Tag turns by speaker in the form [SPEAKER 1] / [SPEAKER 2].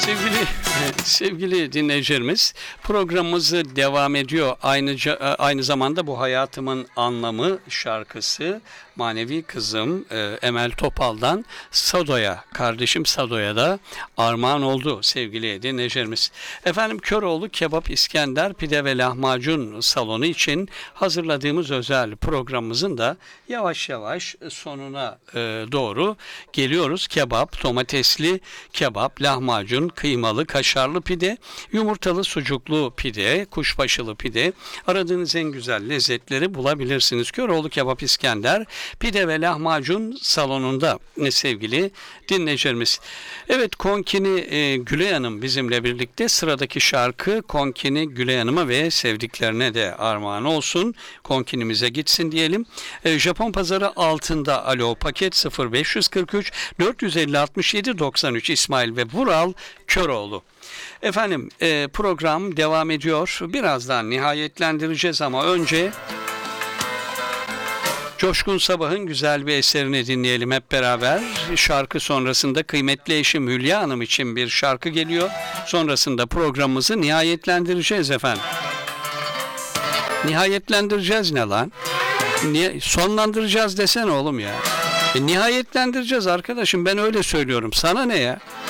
[SPEAKER 1] Sevgili dinleyicilerimiz, programımız devam ediyor. Aynı zamanda bu hayatımın anlamı şarkısı manevi kızım Emel Topal'dan Sado'ya, kardeşim Sado'ya da armağan oldu sevgili dinleyicilerimiz. Efendim, Köroğlu Kebap İskender Pide ve Lahmacun Salonu için hazırladığımız özel programımızın da yavaş yavaş sonuna doğru geliyoruz. Kebap, domatesli kebap, lahmacun, kıymalı, kaşarlı pide, yumurtalı sucuklu pide, kuşbaşılı pide, aradığınız en güzel lezzetleri bulabilirsiniz. Köroğlu Kebap İskender Pide ve Lahmacun Salonu'nda sevgili dinleyicilerimiz. Evet, Konkini Gülay Hanım bizimle birlikte. Sıradaki şarkı Konkini Gülay Hanım'a ve sevdiklerine de armağan olsun. Konkinimize gitsin diyelim. Japon pazarı altında alo paket 0543 450 67 93 İsmail ve Vural Köroğlu. Efendim, program devam ediyor. Birazdan nihayetlendireceğiz ama önce Coşkun Sabah'ın güzel bir eserini dinleyelim hep beraber. Şarkı sonrasında kıymetli eşim Hülya Hanım için bir şarkı geliyor. Sonrasında programımızı nihayetlendireceğiz efendim. Nihayetlendireceğiz ne lan? Sonlandıracağız desene oğlum ya. Nihayetlendireceğiz arkadaşım, ben öyle söylüyorum. Sana ne ya?